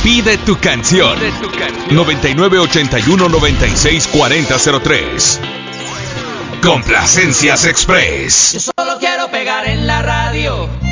Pide tu canción. 9981-964003. Complacencias Express. Yo solo quiero pegar en la radio.